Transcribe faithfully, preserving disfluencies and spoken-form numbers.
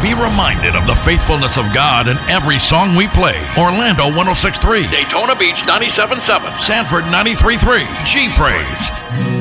Be reminded of the faithfulness of God in every song we play. Orlando one oh six point three, Daytona Beach ninety-seven point seven, Sanford ninety-three point three, G Praise.